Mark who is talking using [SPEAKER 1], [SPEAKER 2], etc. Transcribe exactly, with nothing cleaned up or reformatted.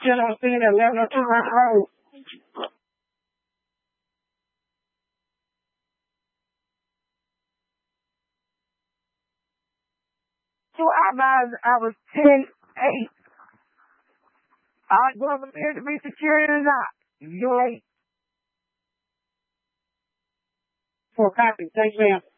[SPEAKER 1] still don't see the eleven oh two road. So I advised I was ten eight. I wasn't here to be security or not. You're late. For a copy. Thanks, ma'am.